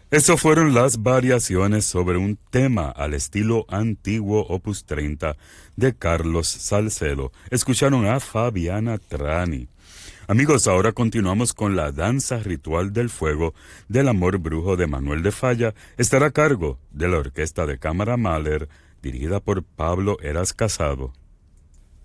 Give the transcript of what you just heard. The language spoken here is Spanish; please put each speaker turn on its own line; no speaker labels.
Eso fueron las variaciones sobre un tema al estilo antiguo Opus 30 de Carlos Salcedo. Escucharon a Fabiana Trani. Amigos, ahora continuamos con la danza ritual del fuego del amor brujo de Manuel de Falla. Estará a cargo de la Orquesta de Cámara Mahler, dirigida por Pablo Eras Casado.